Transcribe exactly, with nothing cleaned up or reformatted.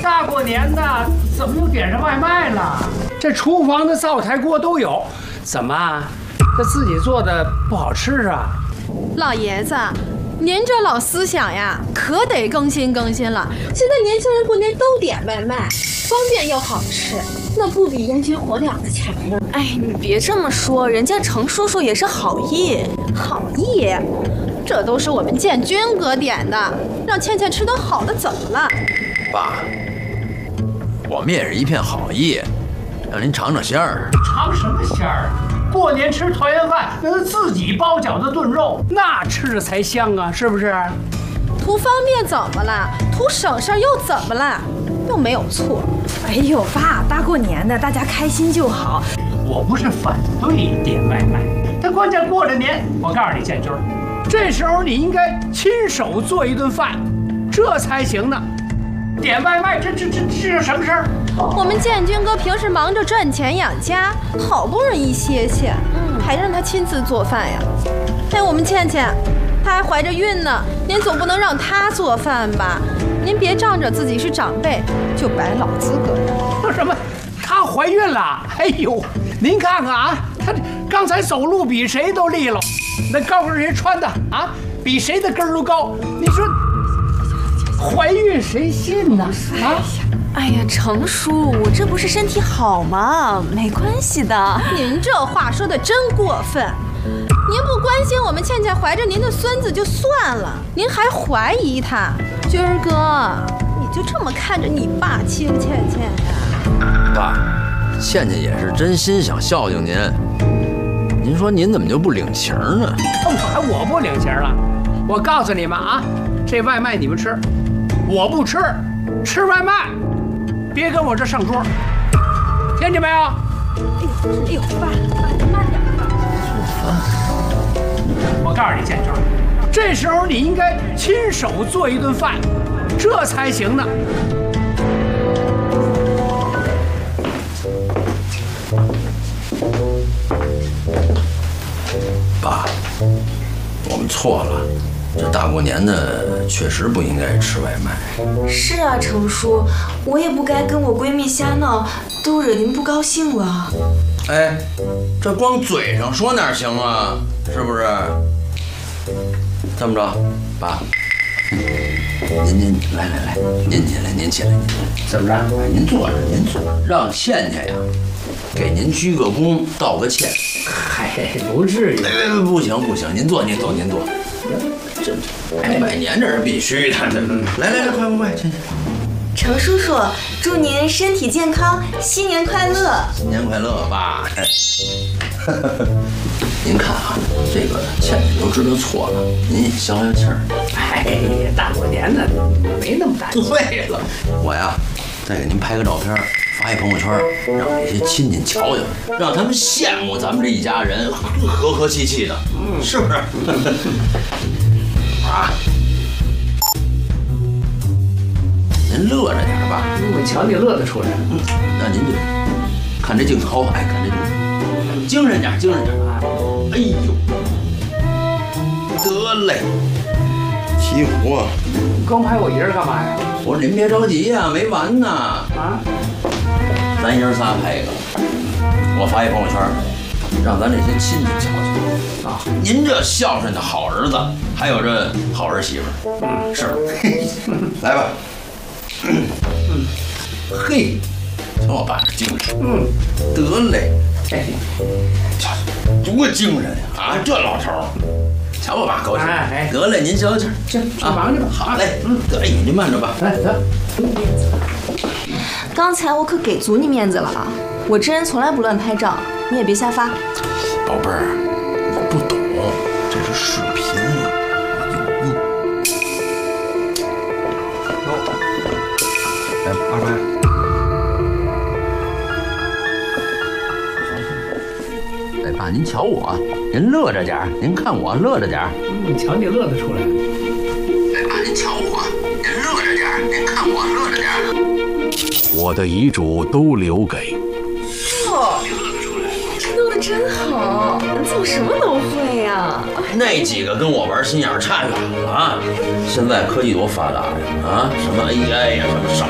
大过年的，怎么又点上外卖了？这厨房的灶台锅都有，怎么？这自己做的不好吃啊？ 老爷子，您这老思想呀，可得更新更新了。现在年轻人过年都点外卖，方便又好吃，那不比人均火两的强吗？ 哎，你别这么说，人家程叔叔也是好意。 好意？这都是我们建军哥点的，让倩倩吃顿好的，怎么了？ 爸，我们也是一片好意，让您尝尝鲜儿。 尝什么鲜儿？过年吃团圆饭，那是自己包饺子炖肉，那吃着才香啊，是不是？ 图方便怎么了？图省事又怎么了？又没有错。 哎呦，爸，大过年的，大家开心就好。 我不是反对点外卖，但关键过了年，我告诉你，建军，这时候你应该亲手做一顿饭，这才行呢。点外卖，这这这这是什么事儿？ 我们建军哥平时忙着赚钱养家，好不容易歇歇，还让他亲自做饭呀。哎，我们倩倩，她还怀着孕呢，您总不能让她做饭吧？您别仗着自己是长辈就摆老资格呀。 说什么？她怀孕了？哎呦，您看看啊，她刚才走路比谁都利落，那高跟鞋穿的啊，比谁的跟儿都高。你说怀孕谁信呢？啊？ 哎呀，程叔，我这不是身体好吗？没关系的。 您这话说的真过分。您不关心我们倩倩怀着您的孙子就算了，您还怀疑她。军儿哥，你就这么看着你爸亲倩倩呀？ 爸，倩倩也是真心想孝敬您。您说您怎么就不领情呢？ 还我不领情了？我告诉你们啊，这外卖你们吃，我不吃，吃外卖。别跟我这上桌，听见没有？ 哎呦，哎呦，爸，爸，你慢点吧。 我告诉你，建军，这时候你应该亲手做一顿饭，这才行呢。 爸，我们错了。这大过年的，确实不应该吃外卖。 是啊，程叔，我也不该跟我闺蜜瞎闹，都惹您不高兴了。 哎，这光嘴上说哪行啊？是不是？这么着，爸，您您来来来，您起来，您起来，您起来。 怎么着？ 哎，您坐着，您坐着，让倩倩呀，给您鞠个躬，道个歉。 嗨，不至于。 哎，不行不行，您坐您坐您坐。这哎，拜年这是必须的。这来来来，快快快，倩倩。 程叔叔，祝您身体健康，新年快乐！ 新年快乐，爸！您看啊，这个倩倩都知道错了，您也消消气儿。 哎呀，大过年的，没那么大。 对了，我呀，再给您拍个照片，发一朋友圈，让那些亲戚瞧瞧，让他们羡慕咱们这一家人和和气气的，嗯，是不是？啊！您乐着点吧， 我瞧你乐得出来。 嗯，那您就看这镜头，哎，看这镜头，精神点，精神点啊！哎呦，得嘞，齐活。 你光拍我一人干嘛呀？ 我说您别着急呀，没完呢。 啊， 咱爷仨拍一个，我发一朋友圈，让咱这些亲戚瞧瞧。啊，您这孝顺的好儿子，还有这好儿媳妇，嗯，是，来吧。嗯，嘿，瞧我爸这精神，嗯，得嘞，哎，瞧瞧，多精神呀！啊，这老头儿，瞧我爸高兴，哎，得嘞，您消消气儿，去去忙去吧。好嘞，嗯，得，哎，您慢着吧，来得。 刚才我可给足你面子了啊！我这人从来不乱拍照，你也别瞎发。 宝贝儿，你不懂，这是视频。来，二拍。哎，爸，您瞧我，您乐着点儿，您看我乐着点儿。 你瞧你乐得出来。 哎，爸，您瞧我，您乐着点儿，您看我乐着点儿。 我的遗嘱都留给。 哦，弄得真好，你怎么什么都会呀？ 那几个跟我玩心眼儿差远了啊！现在科技多发达呀！啊，什么 A I 呀，什么什